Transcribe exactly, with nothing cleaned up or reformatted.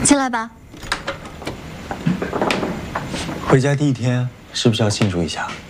进来吧。 回家第一天，是不是要庆祝一下？